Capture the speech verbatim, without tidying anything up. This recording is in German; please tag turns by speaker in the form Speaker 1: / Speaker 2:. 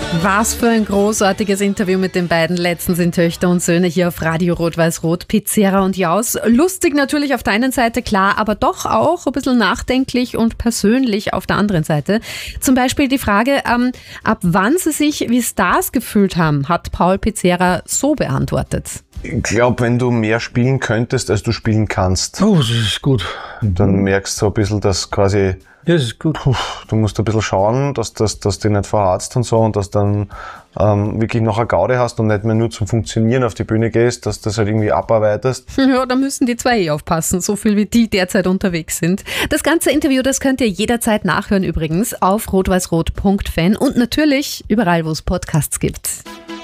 Speaker 1: Was für ein großartiges Interview mit den beiden. Letztens in Töchter und Söhne hier auf Radio Rot-Weiß-Rot. Pizzera und Jaus. Lustig natürlich auf der einen Seite, klar, aber doch auch ein bisschen nachdenklich und persönlich auf der anderen Seite. Zum Beispiel die Frage, ähm, ab wann sie sich wie Stars gefühlt haben, hat Paul Pizzera so beantwortet.
Speaker 2: Ich glaube, wenn du mehr spielen könntest, als du spielen kannst.
Speaker 3: Oh, das ist gut.
Speaker 2: Dann merkst du so ein bisschen, dass quasi,
Speaker 3: Ja, das ist gut.
Speaker 2: puh, du musst ein bisschen schauen, dass, dass, dass du nicht verharzt und so und dass dann ähm, wirklich noch eine Gaude hast und nicht mehr nur zum Funktionieren auf die Bühne gehst, dass du das halt irgendwie abarbeitest.
Speaker 1: Ja, da müssen die zwei eh aufpassen, so viel wie die derzeit unterwegs sind. Das ganze Interview, das könnt ihr jederzeit nachhören übrigens auf rot weiß rot punkt fan und natürlich überall, wo es Podcasts gibt.